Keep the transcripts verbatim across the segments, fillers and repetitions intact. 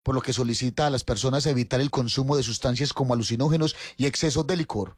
por lo que solicita a las personas evitar el consumo de sustancias como alucinógenos y excesos de licor.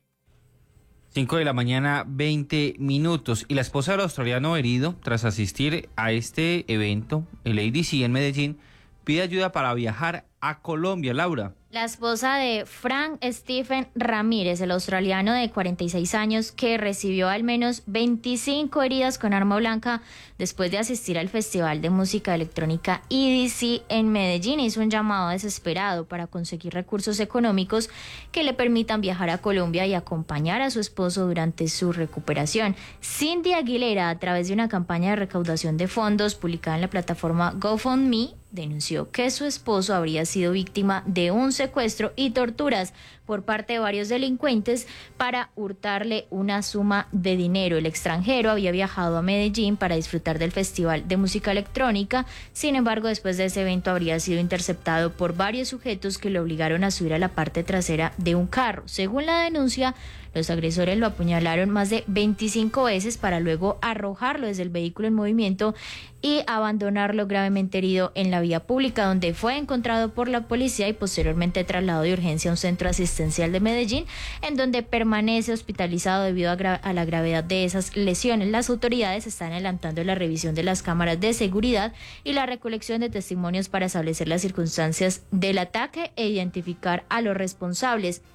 Cinco de la mañana, veinte minutos. Y la esposa del australiano herido, tras asistir a este evento, el A D C en Medellín, pide ayuda para viajar a Colombia. Laura. La esposa de Frank Stephen Ramírez, el australiano de cuarenta y seis años, que recibió al menos veinticinco heridas con arma blanca después de asistir al Festival de Música Electrónica E D C en Medellín, hizo un llamado desesperado para conseguir recursos económicos que le permitan viajar a Colombia y acompañar a su esposo durante su recuperación. Cindy Aguilera, a través de una campaña de recaudación de fondos publicada en la plataforma GoFundMe, denunció que su esposo habría sido víctima de un secuestro y torturas por parte de varios delincuentes para hurtarle una suma de dinero. El extranjero había viajado a Medellín para disfrutar del Festival de Música Electrónica. Sin embargo, después de ese evento habría sido interceptado por varios sujetos que lo obligaron a subir a la parte trasera de un carro. Según la denuncia, los agresores lo apuñalaron más de veinticinco veces para luego arrojarlo desde el vehículo en movimiento y abandonarlo gravemente herido en la vía pública, donde fue encontrado por la policía y posteriormente trasladado de urgencia a un centro asistencial de Medellín, en donde permanece hospitalizado debido a, gra- a la gravedad de esas lesiones. Las autoridades están adelantando la revisión de las cámaras de seguridad y la recolección de testimonios para establecer las circunstancias del ataque e identificar a los responsables.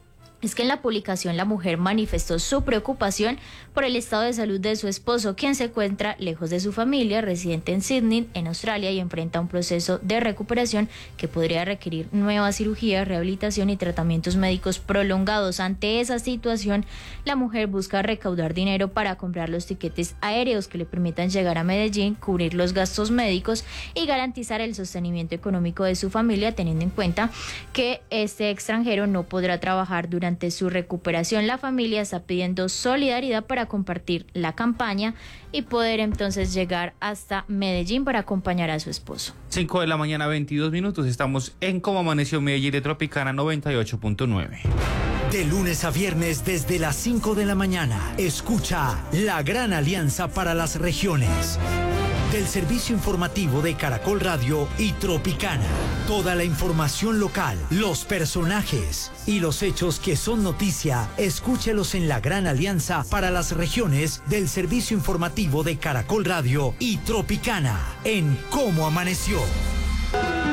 Es que en la publicación la mujer manifestó su preocupación por el estado de salud de su esposo, quien se encuentra lejos de su familia, residente en Sydney, en Australia, y enfrenta un proceso de recuperación que podría requerir nueva cirugía, rehabilitación y tratamientos médicos prolongados. Ante esa situación, la mujer busca recaudar dinero para comprar los tiquetes aéreos que le permitan llegar a Medellín, cubrir los gastos médicos y garantizar el sostenimiento económico de su familia, teniendo en cuenta que este extranjero no podrá trabajar durante Durante su recuperación. La familia está pidiendo solidaridad para compartir la campaña y poder entonces llegar hasta Medellín para acompañar a su esposo. Cinco de la mañana, veintidós minutos. Estamos en Cómo Amaneció Medellín de Tropicana noventa y ocho punto nueve. De lunes a viernes desde las cinco de la mañana, escucha La Gran Alianza para las Regiones, del servicio informativo de Caracol Radio y Tropicana. Toda la información local, los personajes y los hechos que son noticia, escúchelos en La Gran Alianza para las Regiones del servicio informativo de Caracol Radio y Tropicana en Cómo Amaneció.